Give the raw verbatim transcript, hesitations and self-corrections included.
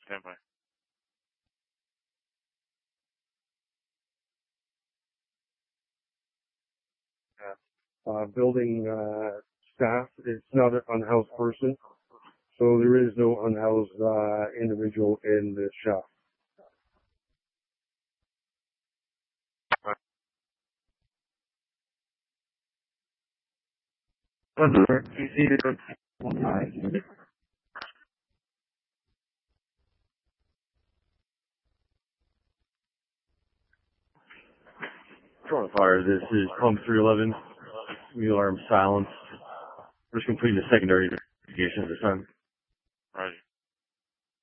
Standby. Uh, building uh, staff. It's not an unhoused person, so there is no unhoused uh, individual in this shop. Control fire, this is pump three eleven. The alarm silenced. We're just completing the secondary investigation at this time.